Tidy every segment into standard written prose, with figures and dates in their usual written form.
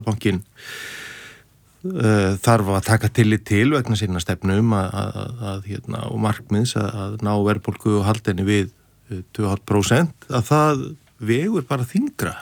Bankinn þarf að taka tillit til vegna sinna stefnu og markmiðs að ná verðbólgu og halda henni við 2,5% að það vegur bara þyngra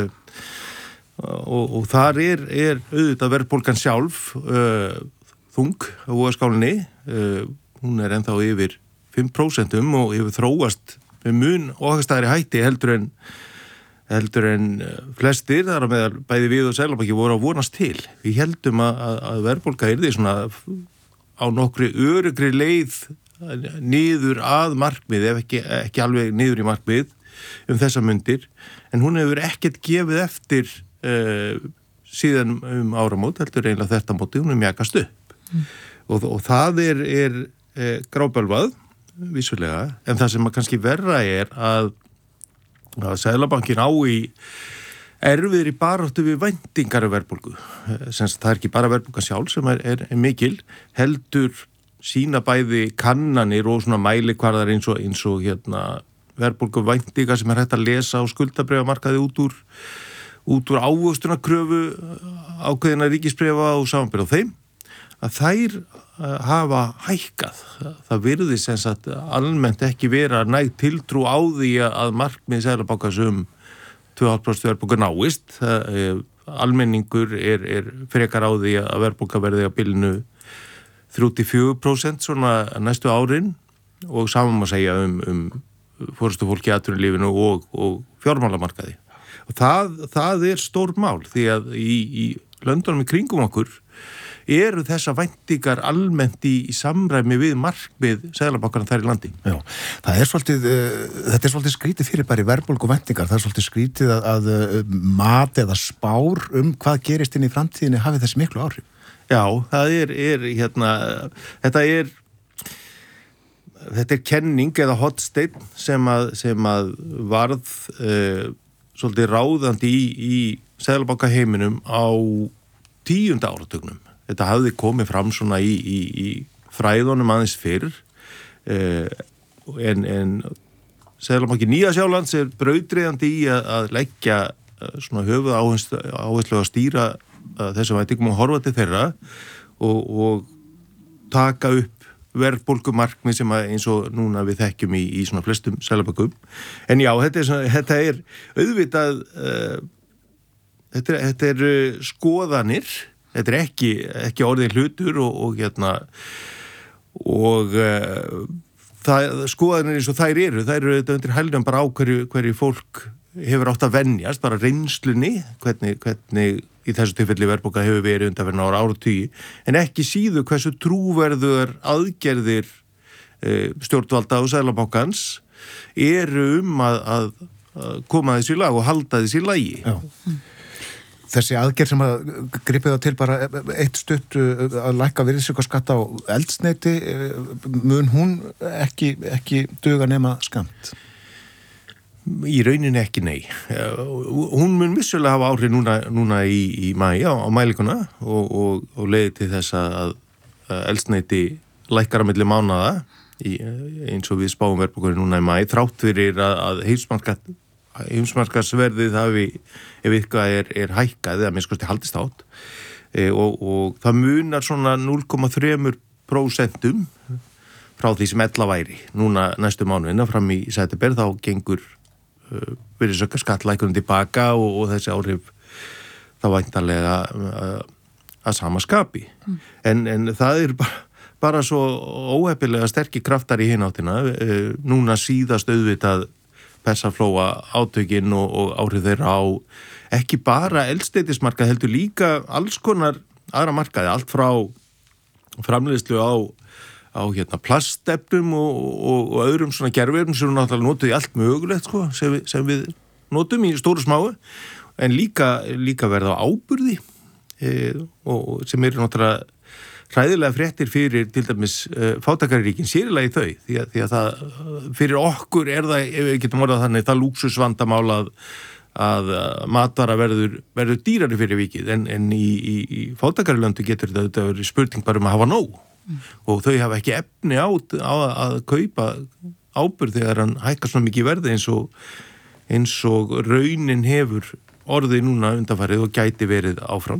og þar er auðvitað verðbólgan sjálf þung á vogarskálinni hún er ennþá yfir 5% og hefur þróast með mun óhagstæðari hætti heldur en flestir, þar að meðal bæði við og Seðlabanki voru að vonast til. Við heldum að verðbólga yrði svona á nokkri öruggri leið niður að markmið, ef ekki alveg niður í markmið þessa mundir, en hún hefur ekkert gefið eftir síðan áramót, heldur eiginlega þetta móti, hún mjakast upp. Og það er grábölvað, vissulega, en það sem kannski verra er að Seðlabankinn á í erfiðri baráttu við væntingar af verðbólgu. Það er ekki bara verðbólga sjálf sem er mikil, heldur sína bæði kannanir og svona mælikvarðar eins og verðbólgu væntingar sem hægt að lesa á skuldabréfamarkaði út úr ávöxtunarkröfu ákveðina ríkisbréfa og samanber á þeim, að þær hafa hækkað. Það virðist sem sagt almennt ekki vera næg tiltrú á því að markmið Seðlabankans 2,5% verðbólga náist. Almenningur er frekar á því að verðbólga verði á bilinu 3-4% svona næstu árin og saman má segja forystufólki í atvinnulífinu og fjármálamarkaði. Og það er stór mál því að í löndunum í kringum okkur eru þessa væntingar almennt í samræmi við markmið Seðlabankanna þær í landi. Já, þetta er svolítið skrítið fyrir bara í verðbólgu og væntingar, það er svolítið skrítið að mat eða spár hvað gerist inn í framtíðinni hafi þessi miklu áhrif. Já, það þetta er kenning eða hotsteinn sem að varð svolítið ráðandi í Seðlabankaheiminum á 10. áratugnum. Þetta hafði komið fram svona í fræðunum aðeins fyrr en Seðlabanki Nýja-Sjálands er brautryðjandi í að leggja svona höfuðáherslu að stýra þessum væntingum og horfa til þeirra og taka upp verðbólgumarkmið sem eins og núna við þekkjum í svona flestum seðlabönkum. En já, þetta er auðvitað þetta er skoðanir. Þetta er ekki orðið hlutur og skoðanir eins og þær eru þetta undir hælnum bara á hverju fólk hefur átt að venjast, bara reynslunni, hvernig í þessu tilfelli verðbólga hefur verið undanfarna áratugi, en ekki síður hversu trúverðugar aðgerðir stjórnvalda og Seðlabankans eru að koma þessu í lag og halda þessu í lagi. Já. Þessi aðgerð sem að gripið á til bara eitt stutt að lækka virðisaukaskatta á eldsneyti, mun hún ekki duga nema skamt? Í rauninni ekki nei. Hún mun vissulega hafa áhrif núna í maí á mælikuna og leiði til þess að eldsneyti lækkar á milli mánaða eins og við spáum verðbólgunni núna í maí, þrátt fyrir að heimsmarkaðsverðið hafi ef eitthvað er hækkað eða minnst haldist átt og það munar svona 0,3% frá því sem ella væri núna næstu mánuðina fram í september þá gengur virðisaukaskattslækkunin tilbaka og þessi áhrif þá væntanlega að sama skapi en það er bara svo óheppilega sterkir kraftar í hináttina núna síðast auðvitað persaflóa átökin og áhrif þeirra á ekki bara eldsneytismarkað heldur líka alls konar aðra markaði, allt frá framleiðslu á plastefnum og öðrum svona gerverum sem náttúrulega notuð í allt mögulegt sem við notum í stóru smáu en líka verða á áburði og sem eru náttúrulega hræðilega fréttir fyrir til dæmis fátækraríkin, sér í lagi þau því að það, fyrir okkur er það, ef við getum orðað þannig, það lúksusvandamál að matvara verður dýrari fyrir vikið en í fátækralöndu getur þetta verið spurning bara að hafa nóg og þau hafa ekki efni á að kaupa áburð þegar hann hækkar svona mikið verði eins og raunin hefur orðið núna undanfarið og gæti verið áfram.